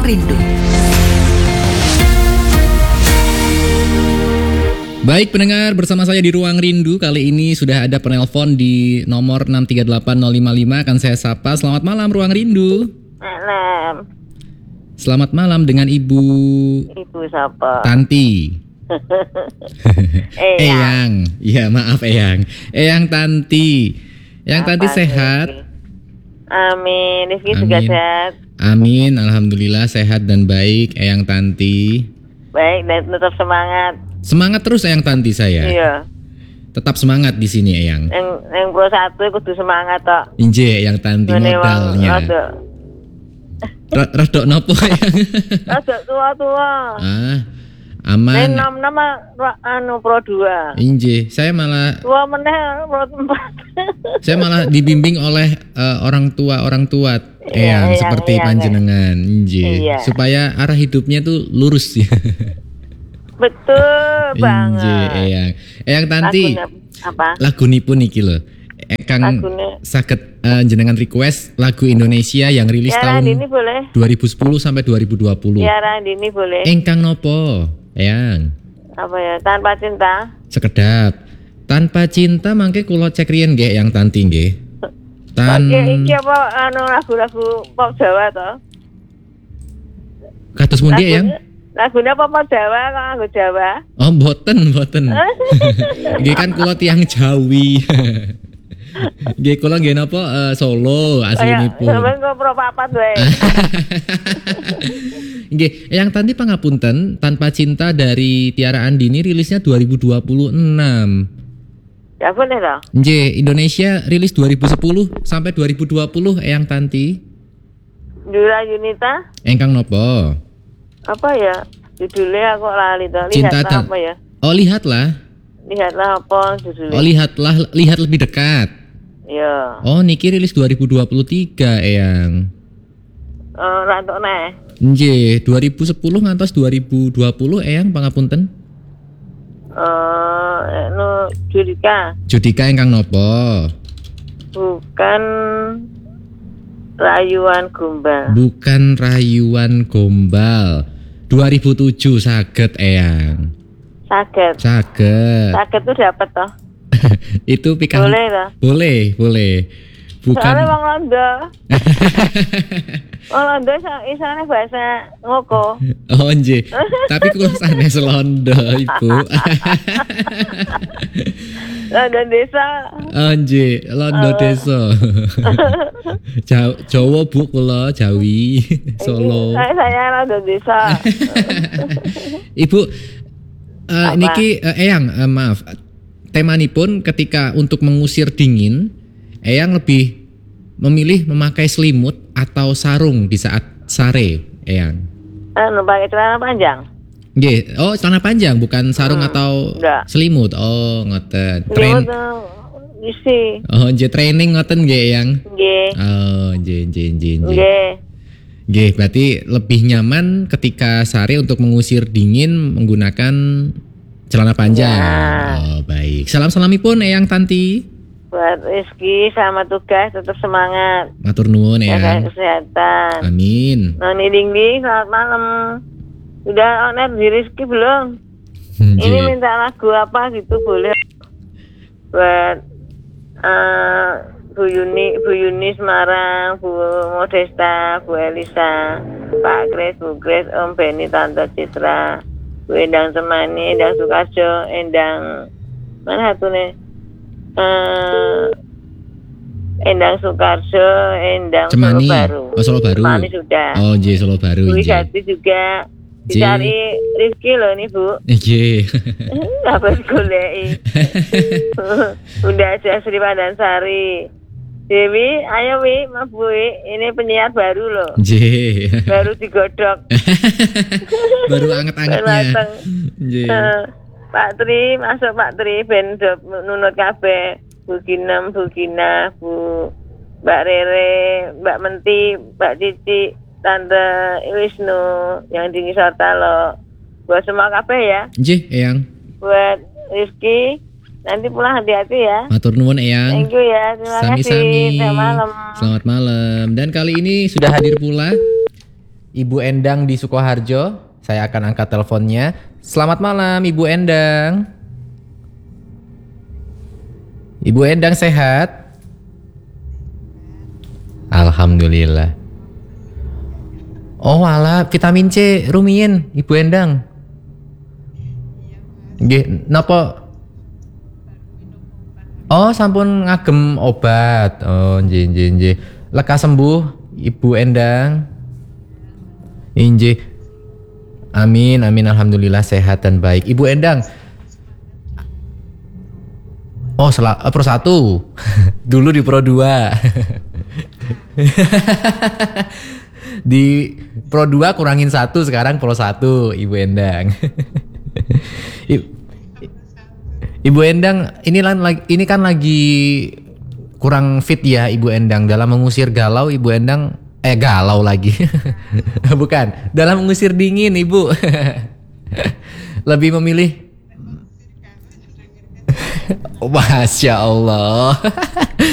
Rindu. Baik pendengar, bersama saya di Ruang Rindu. Kali ini sudah ada penelpon di nomor 6380555. Akan saya sapa. Selamat malam Ruang Rindu. Malam. Selamat malam dengan Ibu siapa? Tanti. Eyang. Ya maaf Eyang. Eyang Tanti. Eyang Tanti sehat? Amin. Rizky juga sehat. Amin. Alhamdulillah sehat dan baik Eyang Tanti. Baik dan tetap semangat. Semangat terus Eyang Tanti saya. Iya. Tetap semangat di sini Eyang. Yang Pro 1 kudu semangat tok. Inje Eyang Tanti modalnya. Rodok nopo Eyang? Rodok tua-tua. Aman. Nama Pro 2. Inje, saya malah Tua meneh Pro 4. Saya malah dibimbing oleh orang tua Eyang seperti panjenengan Inje. Iya. Supaya arah hidupnya tuh lurus ya. Betul banget. Eyang Tanti. Apa? Lagunipun iki lho. Kang saged jenengan request lagu Indonesia yang rilis tahun 2010 sampai 2020. Ya Randini boleh. Engkang nopo? Eyang. Apa ya? Tanpa cinta. Sekedap. Tanpa cinta mangke kula cek riyen nggih Eyang Tanti nggih. Iki apa lagu-lagu pop Jawa to? Kados pundi Eyang? Lagune pop Jawa kok nganggo Jawa? Oh, mboten. Nggih kan kula tiyang Jawi. Nggih kula nggih napa Solo aslinipun. Sampeyan kok Pro 4 wae. Nggih, Eyang Tanti pangapunten, Tanpa Cinta dari Tiara Andini rilisnya 2026. Ya boleh toh? Nggih, Indonesia rilis 2010 sampai 2020 Eyang Tanti. Dura Yunita? Engkang nopo? Apa ya? Judulnya aku lali toh. Cinta Lihatlah apa ya? Oh, lihatlah. Lihatlah apa judulnya? Oh, lihat lebih dekat. Iya. Oh, niki rilis 2023 Eyang. Rantok neh. Nggih, 2010 ngantos 2020 Eyang pangapunten. Judika engkang nopo? Bukan Rayuan Gombal. Bukan Rayuan Gombal. 2007 saged Eyang. Saged tuh dapat toh. Itu pikan. Boleh toh? Boleh. Bukan. Soalnya wong Londo. Wong Londo isane bahasa ngoko. Oh nggih. Tapi kula sanes Londo, Ibu. Londo desa. Oh nggih, Londo desa. Jawa Bu kula, Jawi, Solo. Saya Londo desa. Ibu niki Eyang maaf. Temanipun ketika untuk mengusir dingin, Eyang lebih memilih memakai selimut atau sarung di saat sare, Eyang. Pakai celana panjang. Nggih, oh celana panjang bukan sarung atau selimut. Oh, ngoten. Isi. Oh, nggih training ngoten nggih, Eyang. Nggih. Oh, nggih. Nggih, berarti lebih nyaman ketika sare untuk mengusir dingin menggunakan celana panjang. Ya. Oh, baik. Salam-salamipun Eyang Tanti. Buat Rizky sama tugas tetap semangat. Matur nuwun Eyang. Jaga kesehatan. Amin. Noni Dingding, selamat malam. Udah on air di Rizky belum? Ini minta lagu apa gitu boleh? Buat Bu Yuni Semarang, Bu Modesta, Bu Elisa, Pak Kris, Bu Kris, Om Benny, Tante Citra, Bu Endang Semani, Endang Sukarjo, Endang mana satu nih? Endang Sukarjo, Endang Cemani. Solo Baru. Oh, Solo Baru. Cemani sudah. Oh, nggih Solo Baru. Bu Wisati juga. Dicari Rizky loh nih Bu. Nggih. Dapat goleki. Bunda aja Sri Pandansari. Dewi, ayo Wi, Mas Bu, ini penyiar baru loh. Nggih. Baru digodok. Baru anget-angetnya. Nggih. Pak Tri, masuk Pak Tri, ben nunut kabeh. Bu Ginem, Bu Gina, Bu Mbak Rere, Mbak Menti, Mbak Cici, Tante Wisnu yang di Ngisota lo. Buat semua kabeh ya. Nggih, Eyang. Buat Rizky, nanti pulang hati-hati ya. Matur nuwun Eyang. Thank you ya, terima kasih. Sami-sami. Selamat malam. Selamat malam. Dan kali ini sudah hadir pula Ibu Endang di Sukoharjo. Saya akan angkat teleponnya. Selamat malam Ibu Endang. Ibu Endang sehat? Alhamdulillah. Oh wala, vitamin C rumiyin Ibu Endang. Nggih, napa? Oh, sampun ngagem obat. Oh, nggih. Lekas sembuh Ibu Endang. Injih. Amin, alhamdulillah sehat dan baik. Ibu Endang. Oh, Pro 1. Dulu di Pro 2. Di Pro 2 kurangin 1, sekarang Pro 1, Ibu Endang. Ibu Endang, ini kan lagi kurang fit ya Ibu Endang. Dalam mengusir galau Ibu Endang, galau lagi. Bukan, dalam mengusir dingin Ibu. Lebih memilih Masya Allah.